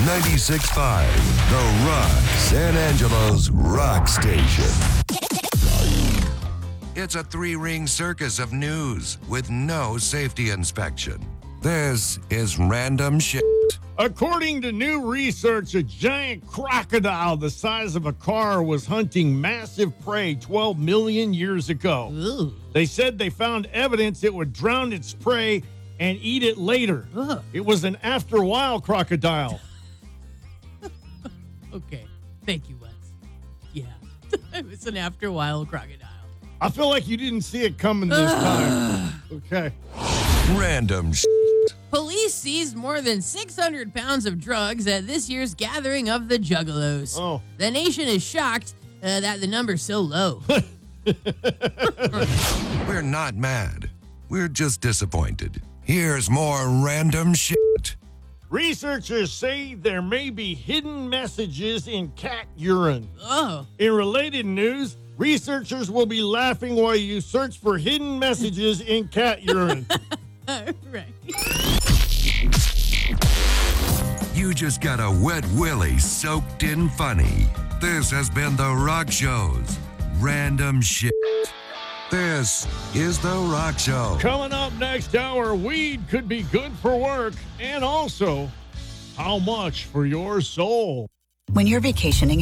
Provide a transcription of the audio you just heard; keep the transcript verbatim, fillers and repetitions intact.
ninety-six point five, The Rock, San Angelo's rock station. It's a three-ring circus of news with no safety inspection. This is random shit. According to new research, a giant crocodile the size of a car was hunting massive prey twelve million years ago. Ooh. They said they found evidence it would drown its prey and eat it later. Ugh. It was an after-a-while crocodile. Okay. Thank you, Wes. Yeah. It was an after-a-while crocodile. I feel like you didn't see it coming this time. Okay. Random shit. Police seized more than six hundred pounds of drugs at this year's gathering of the Juggalos. Oh. The nation is shocked uh, that the number's so low. We're not mad. We're just disappointed. Here's more random shit. Researchers say there may be hidden messages in cat urine. Oh. In related news, researchers will be laughing while you search for hidden messages in cat urine. Right. You just got a wet willy soaked in funny. This has been The Rock Show's Random Shit. This is The Rock Show. Coming up next hour, weed could be good for work and also how much for your soul. When you're vacationing